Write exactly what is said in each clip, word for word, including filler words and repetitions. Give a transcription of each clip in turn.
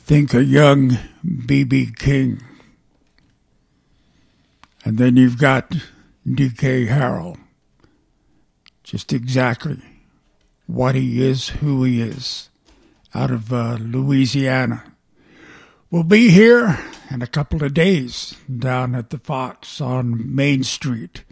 Think a young B B. King. And then you've got D K. Harrell. Just exactly what he is, who he is, out of uh, Louisiana. We'll be here in a couple of days down at the Fox on Main Street.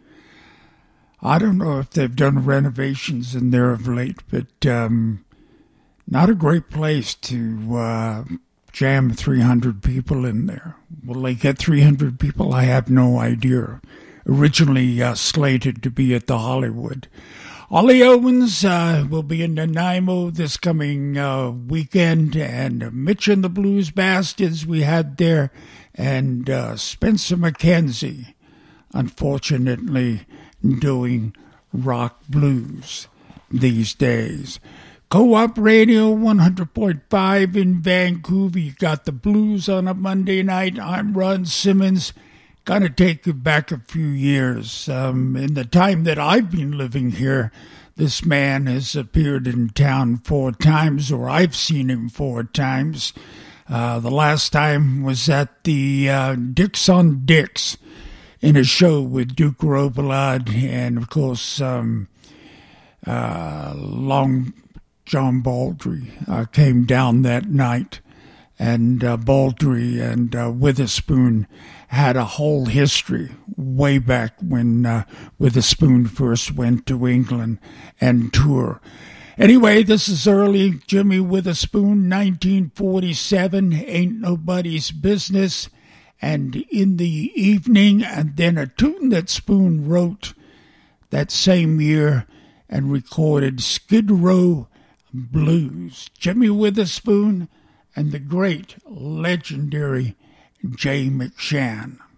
I don't know if they've done renovations in there of late, but um, not a great place to uh, jam three hundred people in there. Will they get three hundred people? I have no idea. Originally uh, slated to be at the Hollywood. Ollie Owens uh, will be in Nanaimo this coming uh, weekend, and Mitch and the Blues Bastards we had there, and uh, Spencer McKenzie, unfortunately, doing rock blues these days. Co-op Radio one hundred point five in Vancouver. You got the blues on a Monday night. I'm Ron Simmons. Gonna take you back a few years. Um, in the time that I've been living here, this man has appeared in town four times, or I've seen him four times. Uh, the last time was at the uh, Dicks on Dicks in a show with Duke Robillard, and of course, um, uh, Long John Baldry uh, came down that night, and uh, Baldry and uh, Witherspoon had a whole history way back when uh, Witherspoon first went to England and tour. Anyway, this is early Jimmy Witherspoon, nineteen forty-seven, Ain't Nobody's Business, and In the Evening, and then a tune that Spoon wrote that same year and recorded, Skid Row Blues. Jimmy Witherspoon and the great, legendary Jay McShann.